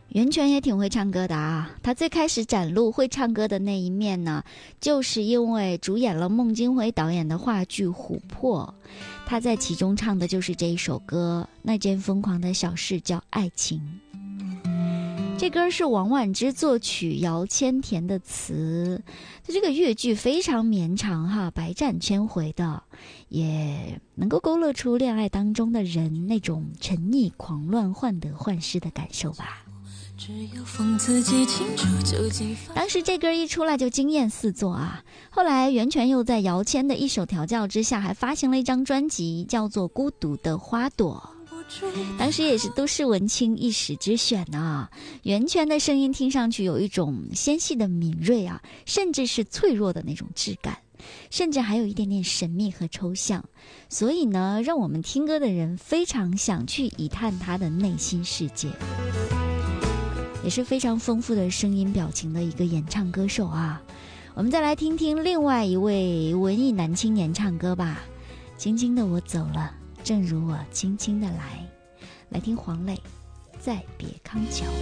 袁泉也挺会唱歌的啊，他最开始展露会唱歌的那一面呢，就是因为主演了孟京辉导演的话剧《琥珀》，他在其中唱的就是这一首歌，那件疯狂的小事叫爱情。这歌是王婉之作曲，姚千田的词。这个乐句非常绵长哈，百转千回的，也能够勾勒出恋爱当中的人那种沉溺狂乱患得患失的感受吧。当时这歌一出来就惊艳四座啊，后来袁泉又在姚谦的一手调教之下，还发行了一张专辑叫做《孤独的花朵》，当时也是都市文青一时之选啊。袁泉的声音听上去有一种纤细的敏锐啊，甚至是脆弱的那种质感，甚至还有一点点神秘和抽象，所以呢，让我们听歌的人非常想去一探他的内心世界，也是非常丰富的声音表情的一个演唱歌手啊。我们再来听听另外一位文艺男青年唱歌吧。轻轻的我走了，正如我轻轻的来。来听黄磊，再别康桥。